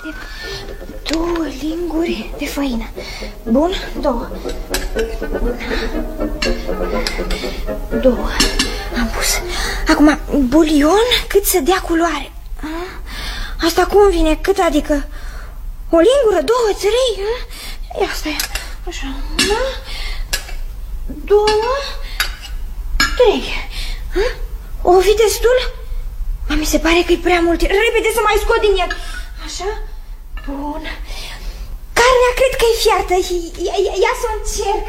2 linguri de făină. Bun, 2. 2. Am pus. Acum, bulion cât să dea culoare. Asta cum vine? Cât adică? O lingură, 2, 3? Ia stai. Așa. 2, 3. O fi destul? Mi se pare că-i prea mult. Repede să mai scot din el. Așa? Bun. Carnea cred că e fiartă. Ia să o încerc.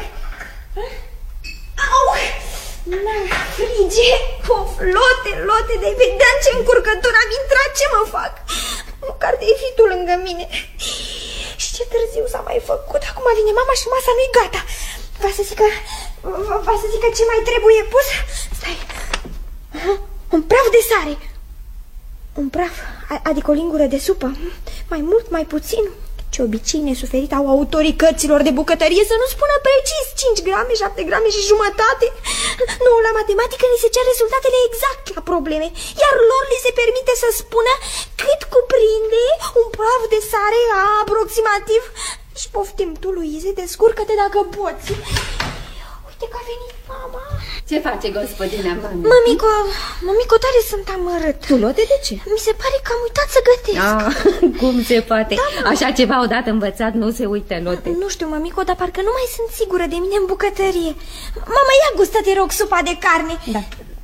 Au! Frige. Of, lote de vedea în ce încurcătură am intrat. Ce mă fac? Măcar de-ai fi tu lângă mine. Și ce târziu s-a mai făcut. Acum vine mama și masa nu-i gata. Va să zică ce mai trebuie pus. Stai. Un praf de sare. Un praf, adică o lingură de supă. Mai mult, mai puțin. Ce obicei nesuferit au autorii cărților de bucătărie să nu spună precis 5 grame, 7 grame și jumătate. Nu, la matematică ni se cer rezultatele exact la probleme, iar lor li se permite să spună cât cuprinde un praf de sare aproximativ. Și poftim tu, Luize, descurcă-te dacă poți. Uite că a venit mama. Ce face gospodina mami? Mămico, tare sunt amărât. Tu, Lotte, de ce? Mi se pare că am uitat să gătesc. Cum se poate? Da, așa ceva odată învățat nu se uită, Lotte. Nu știu, mămico, dar parcă nu mai sunt sigură de mine în bucătărie. Mama, ia gustă, te rog, supa de carne. Da.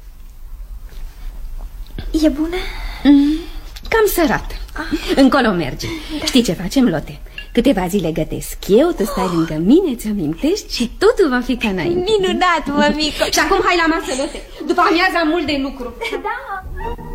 E bună? Cam sărat. Încolo merge. Da. Știi ce facem, Lotte? Câteva zile gătesc eu, tu stai lângă mine, îți amintești și totul va fi ca înainte. Minunat, mămico. Și acum hai la masă, Lotte. După amiaza am mult de lucru. Da.